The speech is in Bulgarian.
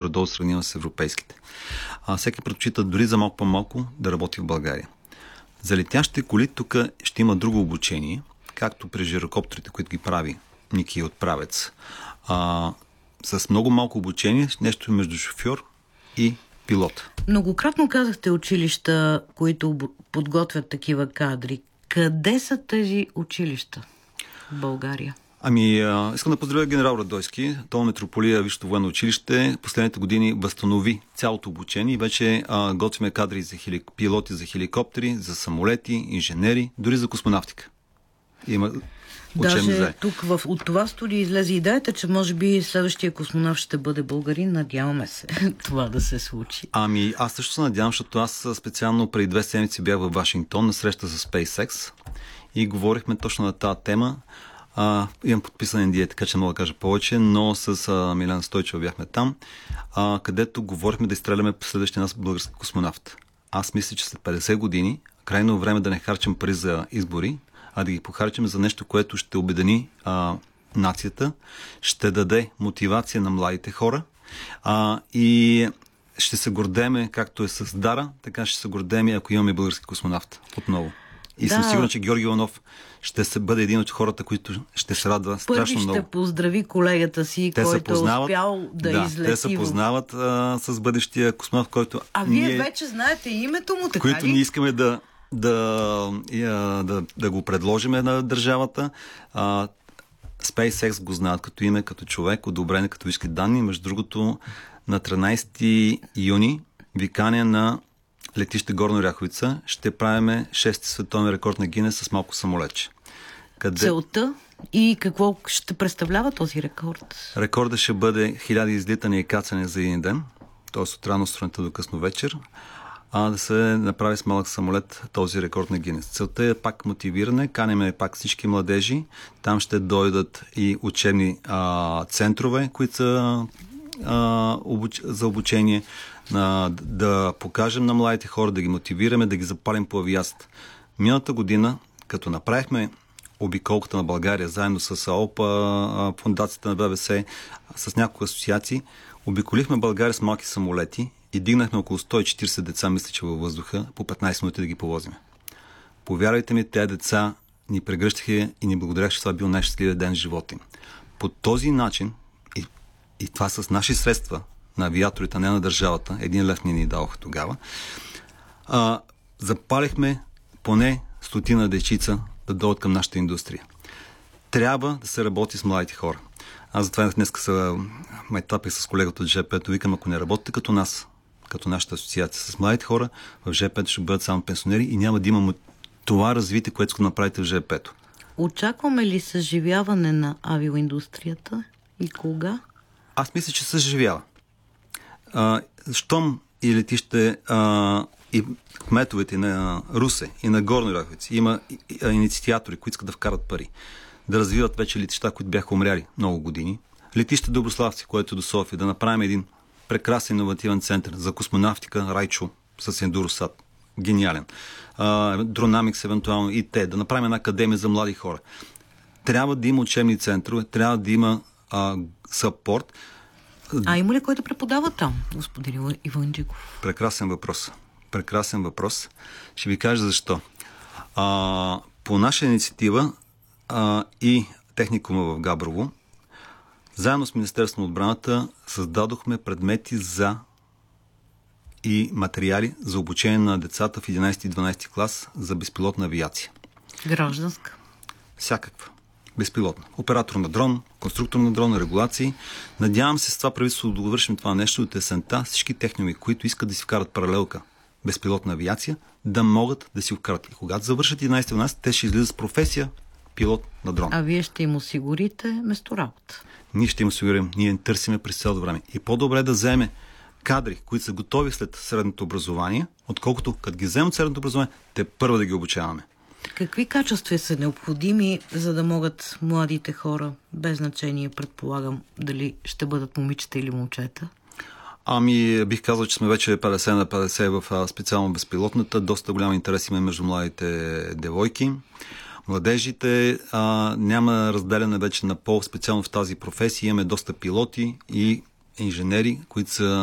горе-долу сравнима с европейските. Всеки предпочита дори за малко по-малко да работи в България. За летящите коли тук ще има друго обучение, както при жирокоптерите, които ги прави Ники от Правец. С много малко обучение, нещо между шофьор и пилот. Многократно казахте училища, които подготвят такива кадри. Къде са тези училища в България? Искам да поздравя генерал Радойски. То Метрополия Висшето военно училище последните години възстанови цялото обучение и вече готвиме кадри за пилоти за хеликоптери, за самолети, инженери, дори за космонавтика. Има даже тук от това студио излезе идеята, че може би следващия космонавт ще бъде българин. Надяваме се това да се случи. Аз също се надявам, защото аз специално преди 2 седмици бях във Вашингтон на среща за SpaceX и говорихме точно на тази тема. Имам подписан NDA, така че не мога да кажа повече, но с Милена Стойчева бяхме там, където говорихме да изстреляме следващия нас български космонавт. Аз мисля, че след 50 години крайно време да не харчим пари за избори, а да ги похарчим за нещо, което ще обедини нацията, ще даде мотивация на младите хора и ще се гордеме, както е с Дара, така ще се гордеме, ако имаме български космонавт отново. И съм сигурен, че Георги Иванов ще се бъде един от хората, които ще се радва страшно много. Първи ще поздрави колегата си, който е успял да излети. Те се познават с бъдещия космонавт, който вие вече знаете името му, така които ли? ние искаме да го предложиме на държавата. SpaceX го знаят като име, като човек, одобрен като виски данни. Между другото, на 13 юни викания на летище Горна Оряховица ще правиме 6-ти световен рекорд на Гинес с малко самолетче. Целта и какво ще представлява този рекорд? Рекордът ще бъде 1000 излитания и кацане за един ден, т.е. от рано сутринта до късно вечер, да се направи с малък самолет този рекорд на Гинес. Целта е пак мотивиране, канеме пак всички младежи, там ще дойдат и учебни центрове, които са за обучение, да покажем на младите хора, да ги мотивираме, да ги запалим по авиацията. Миналата година, като направихме обиколката на България, заедно с АОПА, фундацията на ББС, с няколко асоциации, обиколихме България с малки самолети и дигнахме около 140 деца, мисля, че във въздуха, по 15 минути да ги повозиме. Повярвайте ми, тези деца ни прегръщаха и ни благодарях, че това бил най-щастливия ден в живота им. По този начин, и това с наши средства, на авиаторите, а не на държавата, 1 лев ни дадоха тогава, запалихме поне 100 дечица да дойдат към нашата индустрия. Трябва да се работи с младите хора. Аз затова днес са майтапи с колегата от ЖП-то, викам, ако не работите като нас, като нашата асоциация с младите хора, в ЖП-то ще бъдат само пенсионери и няма да има това развитие, което ще направите в ЖП-то. Очакваме ли съживяване на авиоиндустрията и кога? Аз мисля, че съживява. Щом и летище и кметовете на Русе и на Горна Оряховица има инициатори, които искат да вкарат пари, да развиват вече летища, които бяха умряли много години. Летище Доброславци, което е до София, да направим един прекрасен иновативен център за космонавтика, Райчо с Ендуросат. Гениален. Дронамикс, евентуално и те. Да направим една академия за млади хора. Трябва да има учебни центрове, трябва да има съпорт. Има ли който преподава там, господин Иван Джиков? Прекрасен въпрос. Ще ви кажа защо. По наша инициатива и техникума в Габрово, заедно с Министерството на отбраната създадохме предмети и материали за обучение на децата в 11 и 12 клас за безпилотна авиация. Гражданска? Всякаква. Безпилотна. Оператор на дрон, конструктор на дрон, регулации. Надявам се с това правителство да довършим това нещо от есента. Всички техники, които искат да си вкарат паралелка безпилотна авиация, да могат да си вкарат. И когато завършат 11-12, те ще излизат с професия пилот на дрон. А вие ще им осигурите месторабота? Ние ще им осигурим. Ние търсиме през цялото време. И по-добре да вземе кадри, които са готови след средното образование, отколкото като ги вземат средното образование, те първо да ги обучаваме. Какви качества са необходими, за да могат младите хора, без значение, предполагам, дали ще бъдат момичета или момчета? Бих казал, че сме вече 50 на 50 в специално безпилотната. Доста голям интерес има между младите девойки. Младежите няма разделяне вече на пол, специално в тази професия. Имаме доста пилоти и инженери, които са